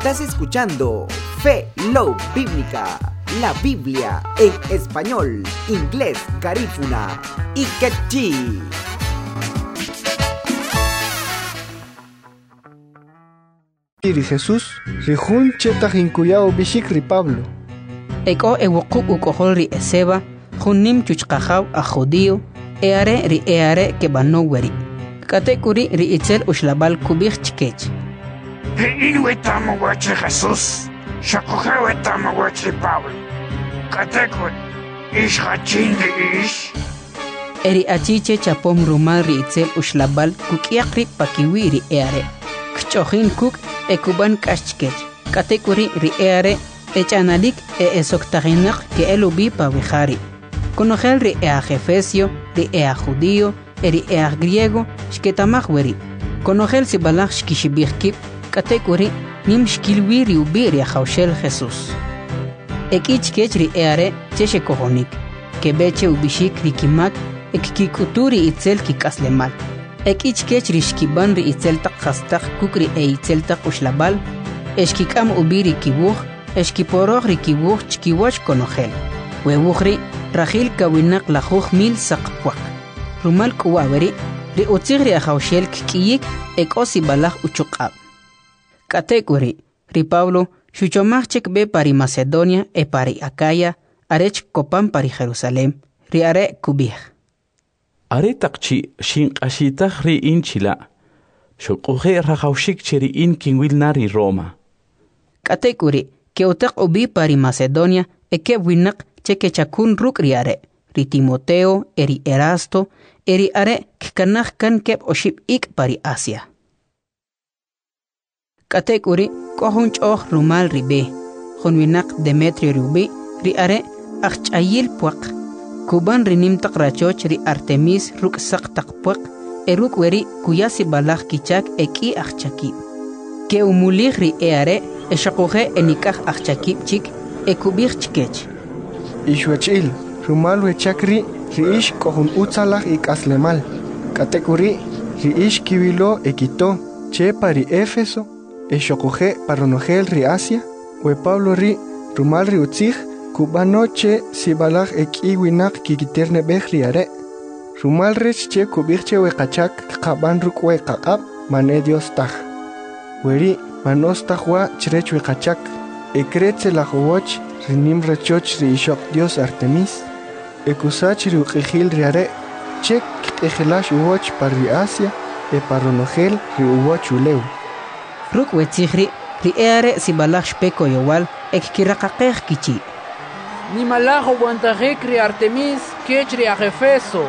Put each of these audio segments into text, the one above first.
Estás escuchando Fe Love Bíblica, la Biblia en español, inglés, garífuna y quechí. Jesús, Rijun Chetah Incuyao Bishikri Pablo. Eko ewuku ukohol ri eseba, Junim chuchkajaw a judío, eare que banoweri. Katekuri ri itzel ushlabal kubich chkech. Inuetamo guache Jesús, Shakohewetamo guache Pablo. Katekuri, ish hachin ish. Eri achiche chapom rumal ri itzel ushlabal kukiakri pakiwi ri eare. Kchojin kuk ekuban kashchkech. Katekuri ri eare echanalik esoktaginak que elubi pavijari. Conogel ri Efesio, ri judío, ri griego, shketamahweri. Conogel sibalach shkishibirkip, katekuri nim shkilwiri ubiri haushel Jesús. Ekichkech ri eare cheshe kohonik, que beche ubishik rikimak, ekikuturi itzel kikaslemal. Ekichkech ri shkiban ri itzel tak hastak kukri itzel tak ushlabal, eshkikam ubiri kibuj, eshkiporoch ri kibuj chkiwach conogel. Wewujri Rachil kawinak lajuj mil sakpuak. Rumal kuwaweri, ri utzigri ahaushel kikiyik ekosi balaj uchukab. Katekuri, ri Pablo, shuchomachek be pari Macedonia e pari Acaya, arech kopan pari Jerusalem, ri are kubij. Are takchi shinqashitah ri inchila, shukuje rahaushik cheri in kinwil nari Roma. Katekuri, ke utak ubi pari Macedonia e ke winak cheque chakun ruk riare, ri Timoteo, eri Erasto, eri are kkanah kan kep oship ik pari Asia. Katekuri kohunch rumal ribe, honwinak Demetrio rubi, ri are achayil puak, kuban rinim tak rachoch ri Artemis ruk sak tak puak, eruk weri kuyasi balak kichak eki achaki. Ke umulig ri eare, eshakoje enikah achakip chik, ekubich chikech. Ishwachil, Rumal wechakri, riish kohun utzalach ik aslemal. Katekuri, riish kibilo ekito, che pari Éfeso, eshokoje paronogel ri Asia, we Pablo ri, Rumal ri utzich, kubano che sibalach ekiwinak kikiterne bech riare. Rumal rech che kubirche we kachak kaban ruk we kakab, mane Dios taj. Weri, manos tajwa chrech we kachak, ekretze la jowoch, rinim rachoch ri ishok Dios Artemis, ekusach ri uqijil riare, chek ejilash uwoch par ri Asia, e paronogel ri uwoch uleu. Ruk wetzihri, ri eare sibalach shpeko yowal, ek kirakakej kichi. Ni malajo guantajek ri Artemis, kech ri Efeso.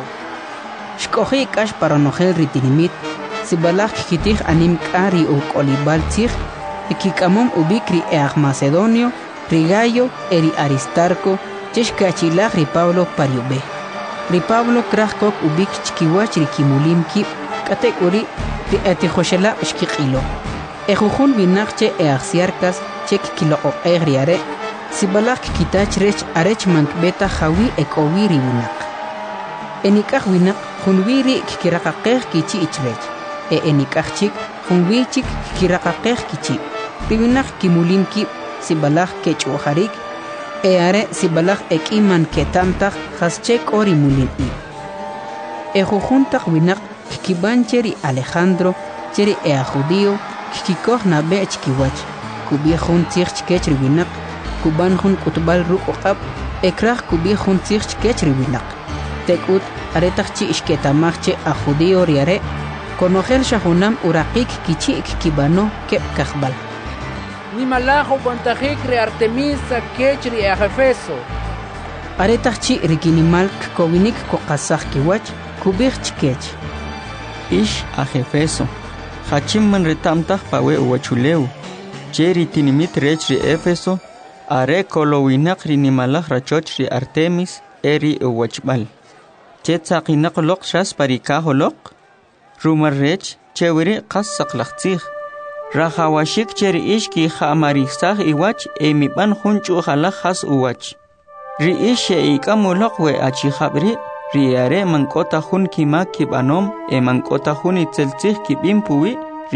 Shkoji kash paronogel ri tinimit, sibalach kitij anim kari u kolibal tzih, ekikamom ubik ri Macedonio, Rigayo eri Aristarco, cheshkachilach ri Pablo pariube. Ri Pablo krajkok ubik chkiwach ri kimulim kip, katekuri ri etijoshela shkikilo. Ejujun binachche eaxiarkas chek kilo o egriare, sibalak kitach rech arech mankbeta jawi ekowi ri binak. Enikaj winak junwiri kikirakakej kichi ichrech, enikaj chik junwi chik kikirakakej kichi. Ribinak kimulim kip, sibalach kech ojarik, eare sibalach ekiman ketamtak haschek ori mulin i. Ejujuntak winak kikiban cheri Alejandro, cheri judío, kikikoh na be chkiwach, kubiejun tzich kechri winak, kuban jun kutbal ruk oqab, ekrach kubiejun tzich kechri winak. Tekut aretach chi ishketamach che judío riare, konogel shahunam urakik kichi kibano kep kajbal. Ni malajo guantajek ri Artemis kech ri Efeso. Aretach chi rikinimal kowinik kokasach kiwach, kubich chkech. Ish Efeso. Hachimman retamtach pawe uwachuleu. Cheri tinimit rech ri Éfeso, are kolowinak ri nimalach rachoch ri Artemis, eri uwachbal. Chetzaqinak lok shas parikaholok, rumar rech, chewiri qas saqlaqtzih. Rahawashik cheri ishki hamarisah iwach emiban hunchu halach has uwach. Ri ishe ikamulok we achihabri, ri are mankota hun kima kibanom, mankota hun itzeltzih kibimpuwi,